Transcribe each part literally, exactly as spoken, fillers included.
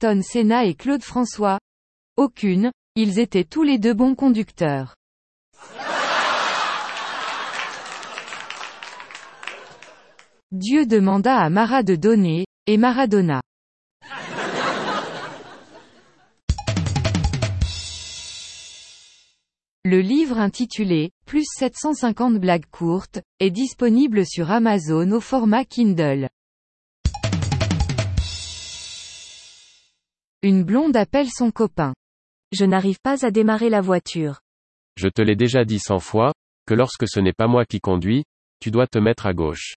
Ayrton Senna et Claude François? Aucune, ils étaient tous les deux bons conducteurs. Dieu demanda à Mara de donner, et Mara donna. Le livre intitulé « Plus sept cent cinquante blagues courtes » est disponible sur Amazon au format Kindle. Une blonde appelle son copain. Je n'arrive pas à démarrer la voiture. Je te l'ai déjà dit cent fois, que lorsque ce n'est pas moi qui conduis, tu dois te mettre à gauche.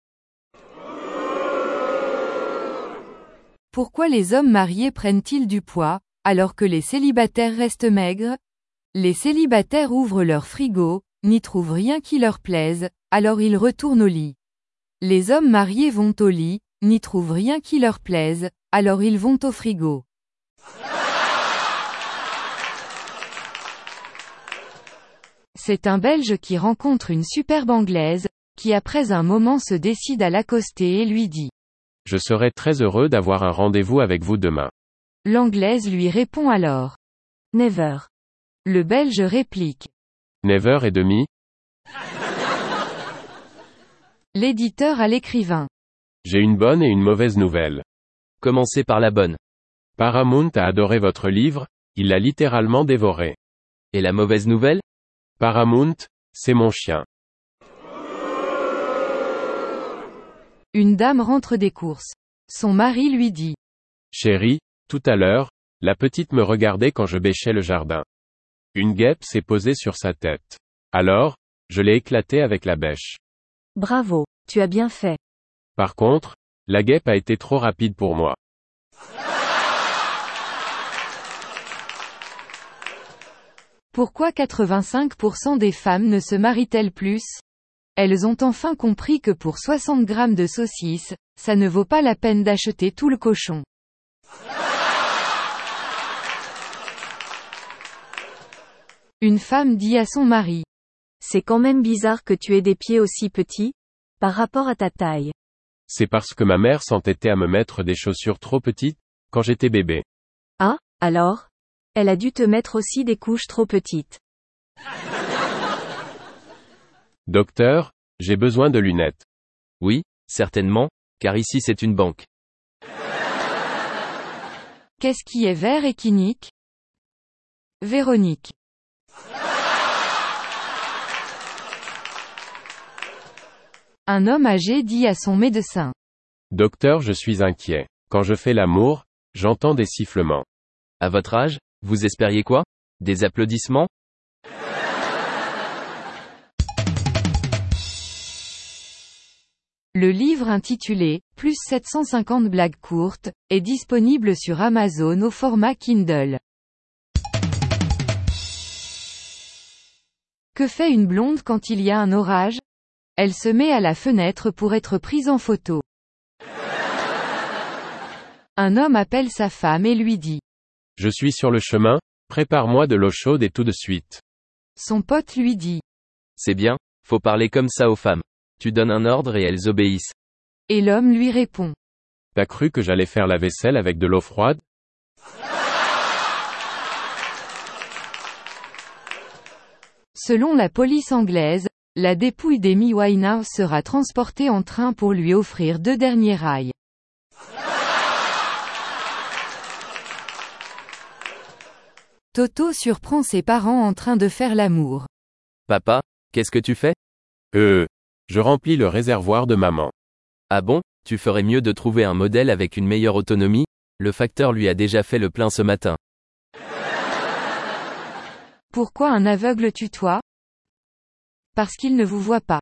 Pourquoi les hommes mariés prennent-ils du poids, alors que les célibataires restent maigres? Les célibataires ouvrent leur frigo, n'y trouvent rien qui leur plaise, alors ils retournent au lit. Les hommes mariés vont au lit, n'y trouvent rien qui leur plaise, alors ils vont au frigo. C'est un Belge qui rencontre une superbe Anglaise, qui après un moment se décide à l'accoster et lui dit. Je serai très heureux d'avoir un rendez-vous avec vous demain. L'Anglaise lui répond alors. Never. Le Belge réplique. Never et demi. L'éditeur à l'écrivain. J'ai une bonne et une mauvaise nouvelle. Commencez par la bonne. Paramount a adoré votre livre, il l'a littéralement dévoré. Et la mauvaise nouvelle? Paramount, c'est mon chien. Une dame rentre des courses. Son mari lui dit. Chérie, tout à l'heure, la petite me regardait quand je bêchais le jardin. Une guêpe s'est posée sur sa tête. Alors, je l'ai éclatée avec la bêche. Bravo, tu as bien fait. Par contre, la guêpe a été trop rapide pour moi. Pourquoi quatre-vingt-cinq pour cent des femmes ne se marient-elles plus? Elles ont enfin compris que pour soixante grammes de saucisses, ça ne vaut pas la peine d'acheter tout le cochon. Une femme dit à son mari. C'est quand même bizarre que tu aies des pieds aussi petits, par rapport à ta taille. C'est parce que ma mère s'entêtait à me mettre des chaussures trop petites, quand j'étais bébé. Ah, alors? Elle a dû te mettre aussi des couches trop petites. Docteur, j'ai besoin de lunettes. Oui, certainement, car ici c'est une banque. Qu'est-ce qui est vert et qui nique? Véronique. Un homme âgé dit à son médecin. Docteur, je suis inquiet. Quand je fais l'amour, j'entends des sifflements. À votre âge, vous espériez quoi? Des applaudissements? Le livre intitulé « Plus sept cent cinquante blagues courtes » est disponible sur Amazon au format Kindle. Que fait une blonde quand il y a un orage? Elle se met à la fenêtre pour être prise en photo. Un homme appelle sa femme et lui dit. Je suis sur le chemin, prépare-moi de l'eau chaude et tout de suite. Son pote lui dit. C'est bien, faut parler comme ça aux femmes. Tu donnes un ordre et elles obéissent. Et l'homme lui répond. T'as cru que j'allais faire la vaisselle avec de l'eau froide? Selon la police anglaise, la dépouille d'Amy Winehouse sera transportée en train pour lui offrir deux derniers rails. Toto surprend ses parents en train de faire l'amour. Papa, qu'est-ce que tu fais? Euh, je remplis le réservoir de maman. Ah bon, tu ferais mieux de trouver un modèle avec une meilleure autonomie, le facteur lui a déjà fait le plein ce matin. Pourquoi un aveugle tutoie? Parce qu'il ne vous voit pas.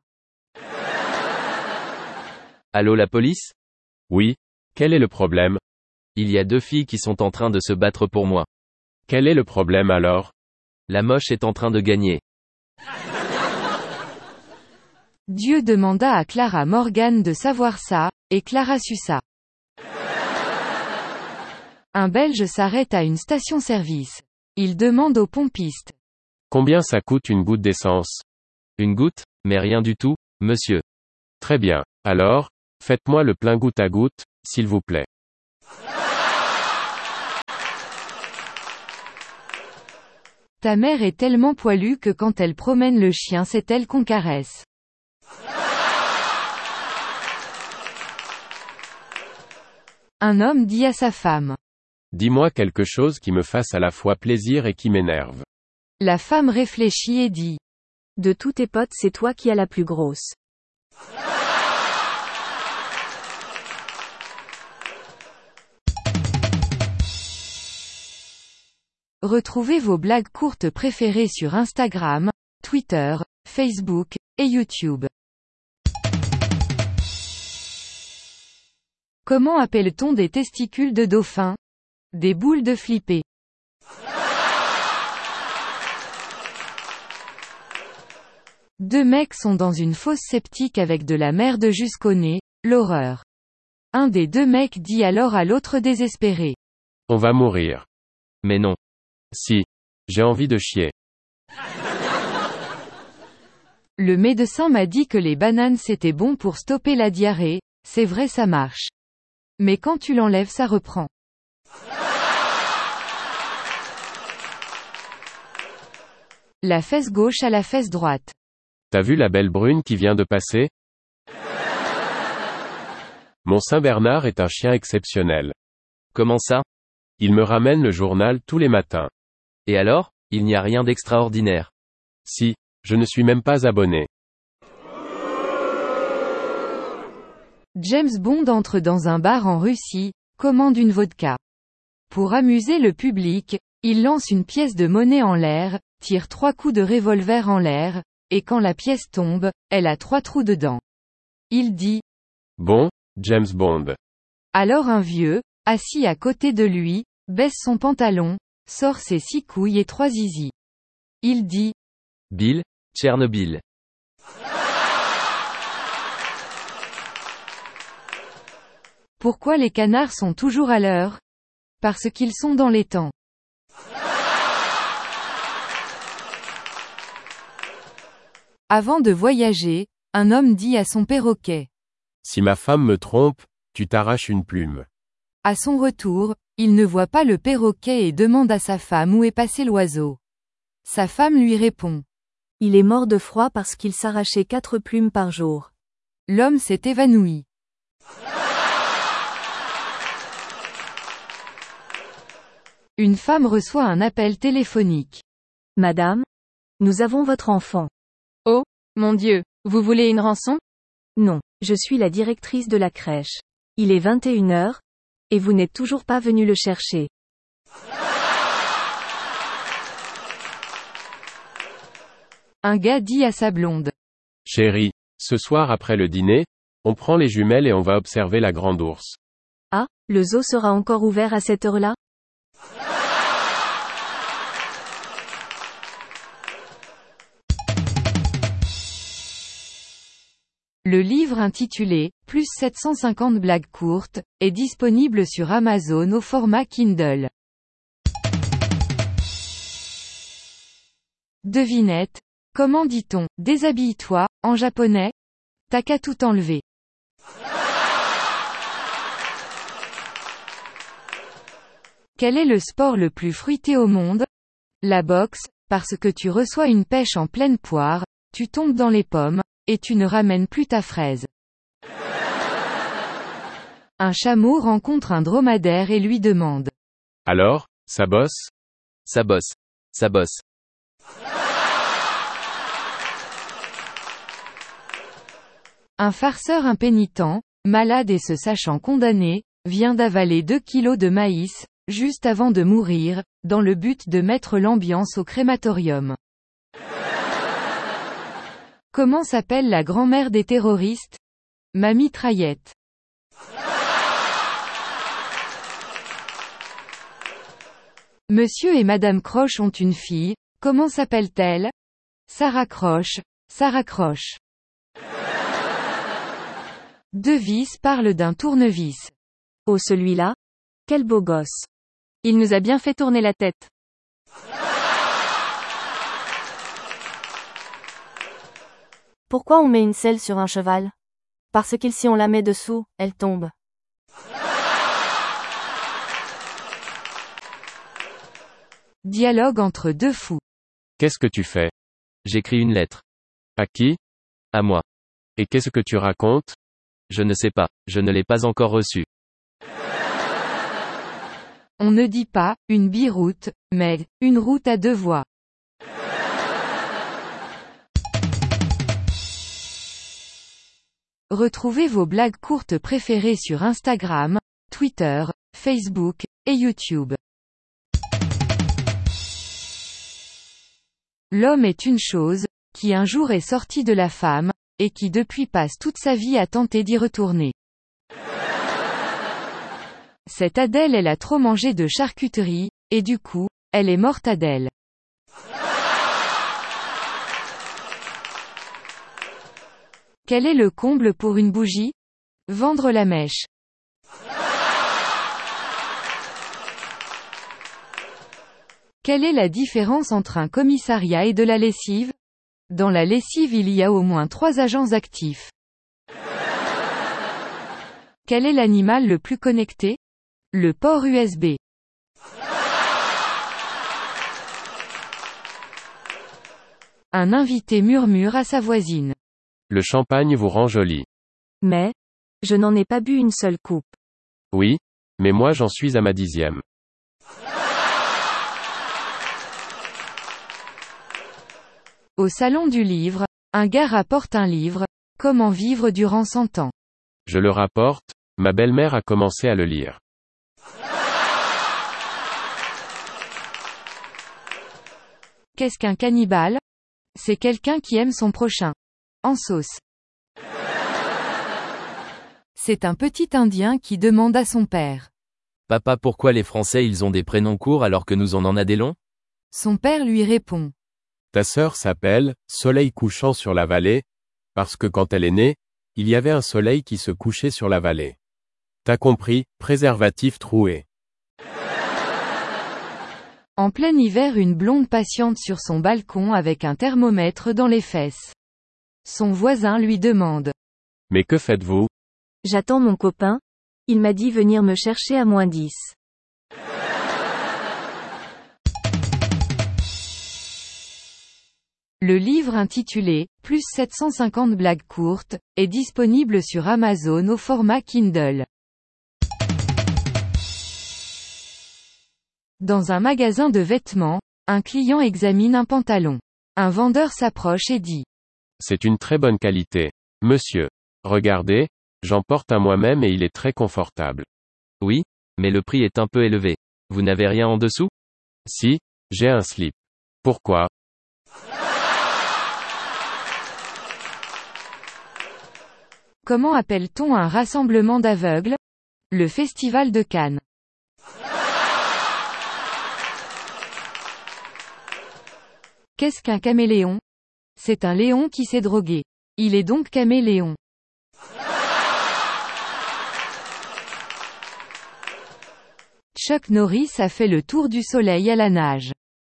Allô la police? Oui, quel est le problème? Il y a deux filles qui sont en train de se battre pour moi. Quel est le problème alors? La moche est en train de gagner. Dieu demanda à Clara Morgan de savoir ça, et Clara sut ça. Un Belge s'arrête à une station-service. Il demande au pompiste. Combien ça coûte une goutte d'essence? Une goutte, mais rien du tout, monsieur. Très bien. Alors, faites-moi le plein goutte à goutte, s'il vous plaît. Ta mère est tellement poilue que quand elle promène le chien c'est elle qu'on caresse. Un homme dit à sa femme. Dis-moi quelque chose qui me fasse à la fois plaisir et qui m'énerve. La femme réfléchit et dit. De tous tes potes c'est toi qui as la plus grosse. Retrouvez vos blagues courtes préférées sur Instagram, Twitter, Facebook, et YouTube. Comment appelle-t-on des testicules de dauphin? Des boules de flippé. Deux mecs sont dans une fosse septique avec de la merde jusqu'au nez, l'horreur. Un des deux mecs dit alors à l'autre désespéré. On va mourir. Mais non. Si. J'ai envie de chier. Le médecin m'a dit que les bananes c'était bon pour stopper la diarrhée, c'est vrai ça marche. Mais quand tu l'enlèves ça reprend. La fesse gauche à la fesse droite. T'as vu la belle brune qui vient de passer? Mon Saint-Bernard est un chien exceptionnel. Comment ça? Il me ramène le journal tous les matins. Et alors, il n'y a rien d'extraordinaire. Si, je ne suis même pas abonné. James Bond entre dans un bar en Russie, commande une vodka. Pour amuser le public, il lance une pièce de monnaie en l'air, tire trois coups de revolver en l'air, et quand la pièce tombe, elle a trois trous dedans. Il dit. Bon, James Bond. Alors un vieux, assis à côté de lui, baisse son pantalon, sort ses six couilles et trois zizi. Il dit. Bill, Tchernobyl. Pourquoi les canards sont toujours à l'heure? Parce qu'ils sont dans les temps. Avant de voyager, un homme dit à son perroquet. Si ma femme me trompe, tu t'arraches une plume. À son retour, il ne voit pas le perroquet et demande à sa femme où est passé l'oiseau. Sa femme lui répond. Il est mort de froid parce qu'il s'arrachait quatre plumes par jour. L'homme s'est évanoui. Une femme reçoit un appel téléphonique. Madame, nous avons votre enfant. Oh, mon Dieu, vous voulez une rançon? Non, je suis la directrice de la crèche. Il est vingt et une heures, et vous n'êtes toujours pas venu le chercher. Un gars dit à sa blonde. Chérie, ce soir après le dîner, on prend les jumelles et on va observer la grande ours. Ah, le zoo sera encore ouvert à cette heure-là? Le livre intitulé « Plus sept cent cinquante blagues courtes » est disponible sur Amazon au format Kindle. Devinette. Comment dit-on « déshabille-toi » en japonais? T'as qu'à tout enlever. Quel est le sport le plus fruité au monde? La boxe, parce que tu reçois une pêche en pleine poire, tu tombes dans les pommes, et tu ne ramènes plus ta fraise. Un chameau rencontre un dromadaire et lui demande. Alors, ça bosse? Ça bosse. Ça bosse. Un farceur impénitent, malade et se sachant condamné, vient d'avaler deux kilos de maïs, juste avant de mourir, dans le but de mettre l'ambiance au crématorium. Comment s'appelle la grand-mère des terroristes? Ma mitraillette. Monsieur et Madame Croche ont une fille, comment s'appelle-t-elle? Sarah Croche, Sarah Croche. Deux vis parlent d'un tournevis. Oh celui-là? Quel beau gosse. Il nous a bien fait tourner la tête. Pourquoi on met une selle sur un cheval? Parce que si on la met dessous, elle tombe. Dialogue entre deux fous. Qu'est-ce que tu fais? J'écris une lettre. À qui? À moi. Et qu'est-ce que tu racontes? Je ne sais pas, je ne l'ai pas encore reçue. On ne dit pas « une biroute », mais « une route à deux voies ». Retrouvez vos blagues courtes préférées sur Instagram, Twitter, Facebook, et YouTube. L'homme est une chose, qui un jour est sorti de la femme, et qui depuis passe toute sa vie à tenter d'y retourner. Cette Adèle elle a trop mangé de charcuterie, et du coup, elle est morte Adèle. Quel est le comble pour une bougie? Vendre la mèche. Quelle est la différence entre un commissariat et de la lessive? Dans la lessive il y a au moins trois agents actifs. Quel est l'animal le plus connecté? Le port U S B. Un invité murmure à sa voisine. Le champagne vous rend jolie. Mais, je n'en ai pas bu une seule coupe. Oui, mais moi j'en suis à ma dixième. Au salon du livre, un gars rapporte un livre, Comment vivre durant cent ans. Je le rapporte, ma belle-mère a commencé à le lire. Qu'est-ce qu'un cannibale? C'est quelqu'un qui aime son prochain. En sauce. C'est un petit Indien qui demande à son père. Papa, pourquoi les Français ils ont des prénoms courts alors que nous on en a des longs? Son père lui répond. Ta sœur s'appelle Soleil couchant sur la vallée, parce que quand elle est née, il y avait un soleil qui se couchait sur la vallée. T'as compris, préservatif troué. En plein hiver, une blonde patiente sur son balcon avec un thermomètre dans les fesses. Son voisin lui demande. Mais que faites-vous? J'attends mon copain. Il m'a dit venir me chercher à moins dix. Le livre intitulé « Plus sept cent cinquante blagues courtes » est disponible sur Amazon au format Kindle. Dans un magasin de vêtements, un client examine un pantalon. Un vendeur s'approche et dit. C'est une très bonne qualité. Monsieur. Regardez, j'en porte un moi-même et il est très confortable. Oui, mais le prix est un peu élevé. Vous n'avez rien en dessous? Si, j'ai un slip. Pourquoi? Comment appelle-t-on un rassemblement d'aveugles? Le Festival de Cannes. Qu'est-ce qu'un caméléon? C'est un léon qui s'est drogué. Il est donc caméléon. Chuck Norris a fait le tour du soleil à la nage.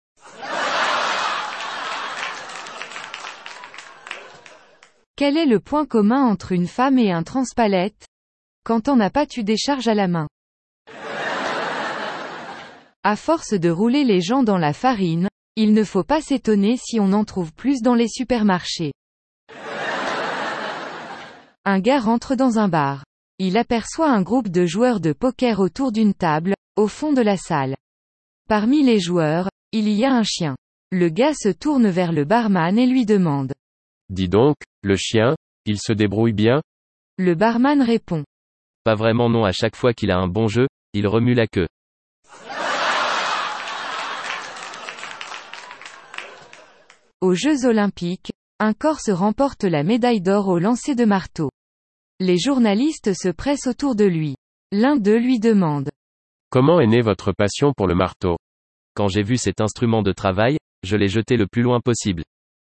Quel est le point commun entre une femme et un transpalette? Quand on n'a pas tu décharges à la main. À force de rouler les gens dans la farine, il ne faut pas s'étonner si on en trouve plus dans les supermarchés. Un gars rentre dans un bar. Il aperçoit un groupe de joueurs de poker autour d'une table, au fond de la salle. Parmi les joueurs, il y a un chien. Le gars se tourne vers le barman et lui demande. Dis donc, le chien, il se débrouille bien? Le barman répond. Pas vraiment non, à chaque fois qu'il a un bon jeu, il remue la queue. Aux Jeux Olympiques, un Corse remporte la médaille d'or au lancer de marteau. Les journalistes se pressent autour de lui. L'un d'eux lui demande. Comment est née votre passion pour le marteau? Quand j'ai vu cet instrument de travail, je l'ai jeté le plus loin possible.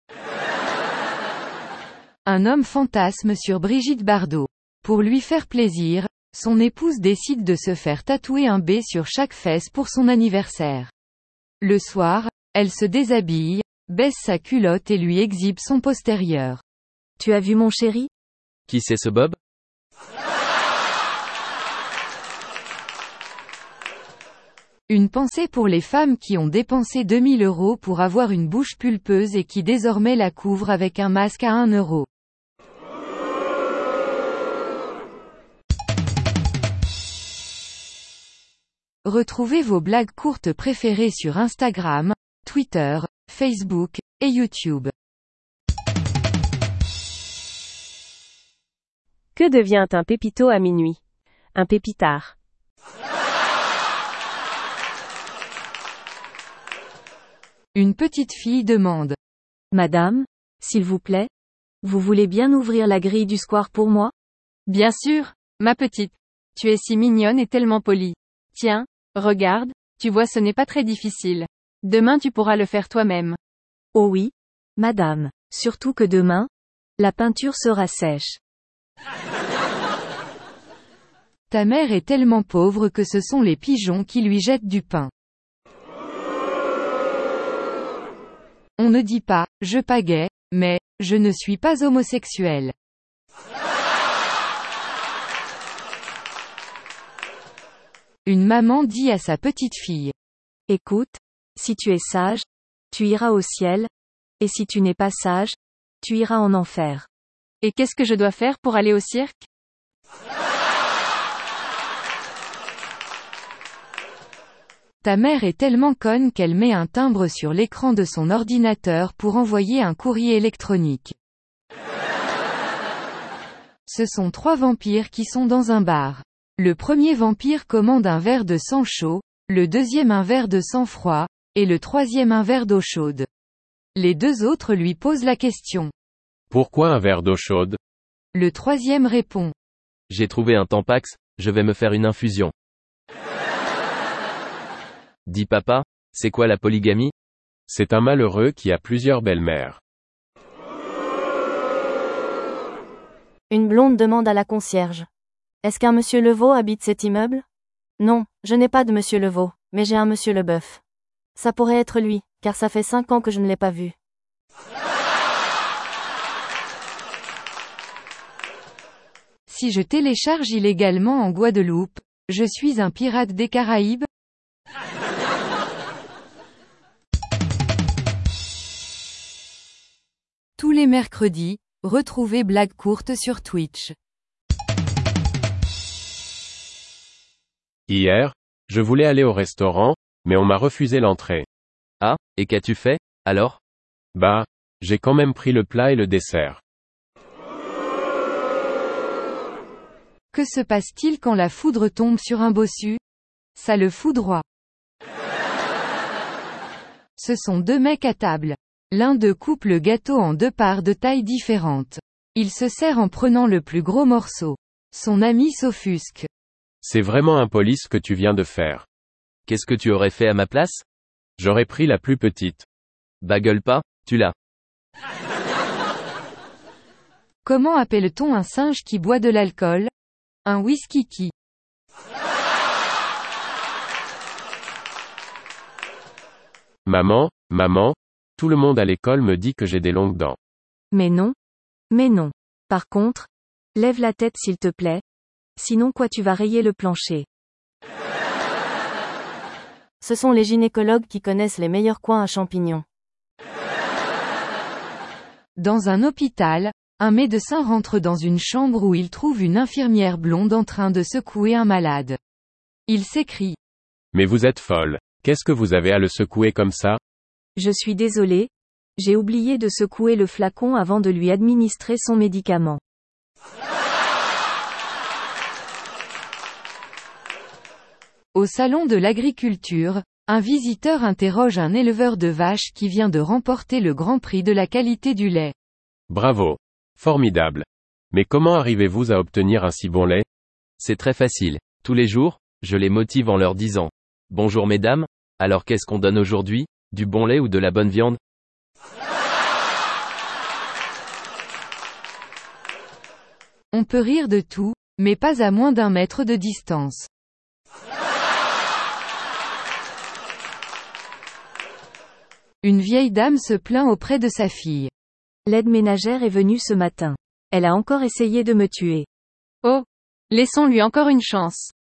Un homme fantasme sur Brigitte Bardot. Pour lui faire plaisir, son épouse décide de se faire tatouer un B sur chaque fesse pour son anniversaire. Le soir, elle se déshabille, baisse sa culotte et lui exhibe son postérieur. Tu as vu mon chéri? Qui c'est ce Bob? Une pensée pour les femmes qui ont dépensé deux mille euros pour avoir une bouche pulpeuse et qui désormais la couvrent avec un masque à un euro. Retrouvez vos blagues courtes préférées sur Instagram, Twitter, Facebook, et YouTube. Que devient un pépito à minuit? Un pépitard. Une petite fille demande. Madame, s'il vous plaît, vous voulez bien ouvrir la grille du square pour moi? Bien sûr, ma petite. Tu es si mignonne et tellement polie. Tiens, regarde, tu vois ce n'est pas très difficile. Demain tu pourras le faire toi-même. Oh oui, madame, surtout que demain, la peinture sera sèche. Ta mère est tellement pauvre que ce sont les pigeons qui lui jettent du pain. On ne dit pas, je pagaie, mais, je ne suis pas homosexuel. Une maman dit à sa petite fille. Écoute, si tu es sage, tu iras au ciel, et si tu n'es pas sage, tu iras en enfer. Et qu'est-ce que je dois faire pour aller au cirque? Ta mère est tellement conne qu'elle met un timbre sur l'écran de son ordinateur pour envoyer un courrier électronique. Ce sont trois vampires qui sont dans un bar. Le premier vampire commande un verre de sang chaud, le deuxième un verre de sang froid, et le troisième un verre d'eau chaude. Les deux autres lui posent la question. Pourquoi un verre d'eau chaude? Le troisième répond. J'ai trouvé un Tampax, je vais me faire une infusion. Dis papa, c'est quoi la polygamie? C'est un malheureux qui a plusieurs belles-mères. Une blonde demande à la concierge. Est-ce qu'un monsieur Levaux habite cet immeuble? Non, je n'ai pas de monsieur Levaux, mais j'ai un monsieur Leboeuf. Ça pourrait être lui, car ça fait cinq ans que je ne l'ai pas vu. Si je télécharge illégalement en Guadeloupe, je suis un pirate des Caraïbes? Tous les mercredis, retrouvez Blagues courtes sur Twitch. Hier, je voulais aller au restaurant, mais on m'a refusé l'entrée. Ah, et qu'as-tu fait, alors? Bah, j'ai quand même pris le plat et le dessert. Que se passe-t-il quand la foudre tombe sur un bossu? Ça le foudroie. Ce sont deux mecs à table. L'un d'eux coupe le gâteau en deux parts de taille différentes. Il se sert en prenant le plus gros morceau. Son ami s'offusque. C'est vraiment impoli ce que tu viens de faire. Qu'est-ce que tu aurais fait à ma place? J'aurais pris la plus petite. Bah gueule pas, tu l'as. Comment appelle-t-on un singe qui boit de l'alcool? Un whisky-qui. Maman, maman, tout le monde à l'école me dit que j'ai des longues dents. Mais non. Mais non. Par contre, lève la tête s'il te plaît. Sinon quoi tu vas rayer le plancher. Ce sont les gynécologues qui connaissent les meilleurs coins à champignons. Dans un hôpital, un médecin rentre dans une chambre où il trouve une infirmière blonde en train de secouer un malade. Il s'écrie. Mais vous êtes folle. Qu'est-ce que vous avez à le secouer comme ça? Je suis désolé. J'ai oublié de secouer le flacon avant de lui administrer son médicament. Au salon de l'agriculture, un visiteur interroge un éleveur de vaches qui vient de remporter le Grand Prix de la qualité du lait. Bravo. Formidable. Mais comment arrivez-vous à obtenir un si bon lait? C'est très facile. Tous les jours, je les motive en leur disant. Bonjour mesdames, alors qu'est-ce qu'on donne aujourd'hui? Du bon lait ou de la bonne viande? On peut rire de tout, mais pas à moins d'un mètre de distance. Une vieille dame se plaint auprès de sa fille. L'aide ménagère est venue ce matin. Elle a encore essayé de me tuer. Oh, laissons-lui encore une chance.